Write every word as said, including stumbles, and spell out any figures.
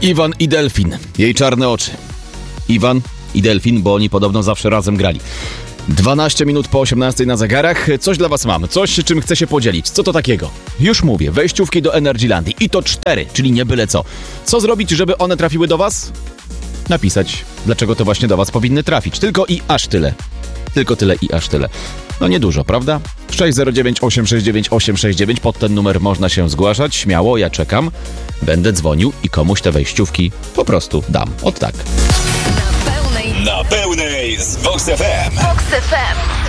Iwan i Delfin, jej czarne oczy. Iwan i Delfin, bo oni podobno zawsze razem grali. dwanaście minut po osiemnastej na zegarach. Coś dla was mam, coś czym chcę się podzielić. Co to takiego? Już mówię, wejściówki do Energylandii. I to cztery, czyli nie byle co. Co zrobić, żeby one trafiły do was? Napisać, dlaczego to właśnie do was powinny trafić. Tylko i aż tyle. Tylko tyle i aż tyle. No niedużo, prawda? sześć zero dziewięć osiem sześć dziewięć osiem sześć dziewięć. Pod ten numer można się zgłaszać. Śmiało, ja czekam. Będę dzwonił i komuś te wejściówki po prostu dam. Od tak. Na pełnej z Vox F M. Vox F M.